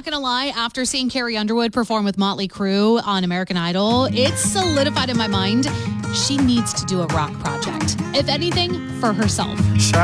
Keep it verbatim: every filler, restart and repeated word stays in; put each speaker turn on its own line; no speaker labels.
not going to lie, after seeing Carrie Underwood perform with Motley Crue on American Idol, it's solidified in my mind she needs to do a rock project. If anything, for herself.